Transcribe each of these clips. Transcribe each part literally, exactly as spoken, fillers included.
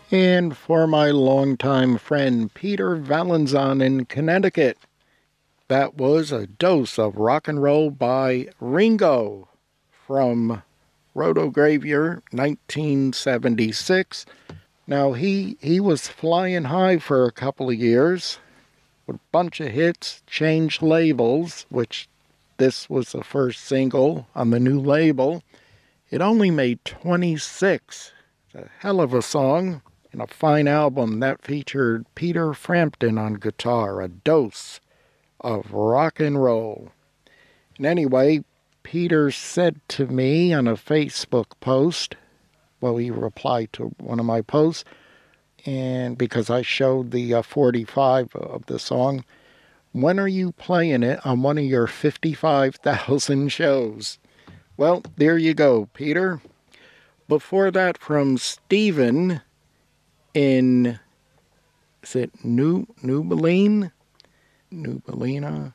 And for my longtime friend Peter Valenzon in Connecticut, that was a dose of rock and roll by Ringo from Rotogravure nineteen seventy-six. Now, he, he was flying high for a couple of years with a bunch of hits, changed labels, which this was the first single on the new label. It only made twenty-six. It's a hell of a song and a fine album that featured Peter Frampton on guitar, a dose of rock and roll. And anyway, Peter said to me on a Facebook post, well, he replied to one of my posts, and because I showed the uh, forty-five of the song, when are you playing it on one of your fifty-five thousand shows? Well, there you go, Peter. Before that, from Stephen in, is it New Nubeline? Nubelina?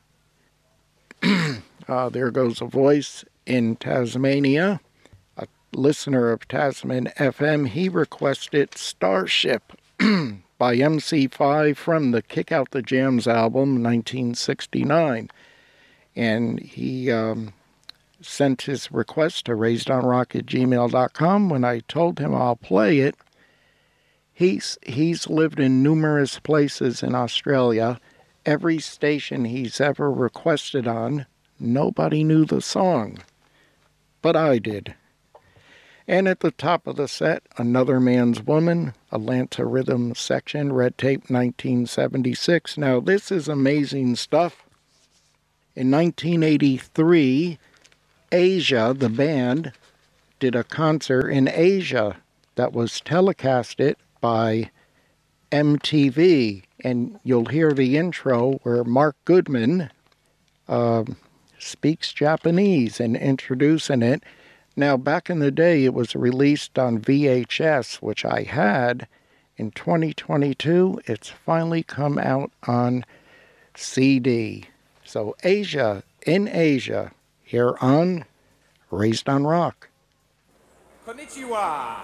uh, there goes a voice in Tasmania. A listener of Tasman F M, he requested Starship by M C five from the Kick Out the Jams album, nineteen sixty-nine. And he um, sent his request to raisedonrock at gmail dot com. When I told him I'll play it, he's, he's lived in numerous places in Australia. Every station he's ever requested on, nobody knew the song. But I did. And at the top of the set, Another Man's Woman, Atlanta Rhythm Section, Red Tape nineteen seventy-six. Now, this is amazing stuff. In nineteen eighty-three, Asia, the band, did a concert in Asia that was telecasted by M T V. And you'll hear the intro where Mark Goodman uh, speaks Japanese and introducing it. Now, back in the day, it was released on V H S, which I had. In twenty twenty-two, it's finally come out on C D. So Asia, in Asia, here on Raised on Rock. Konnichiwa.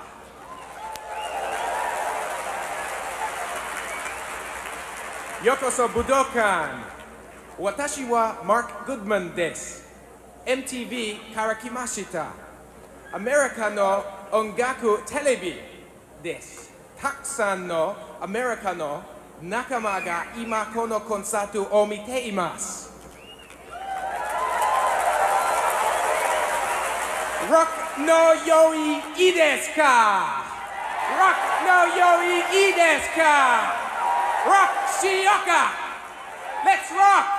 Yokoso Budokan. Watashi wa Mark Goodman desu. M T V karakimashita. America no ongaku telebi desu. Takusan no America no nakama ga ima kono konsato o mite imasu. Rock no yoi ii desu ka? Rock no yoi ii desu ka? Rock shioka! Let's rock!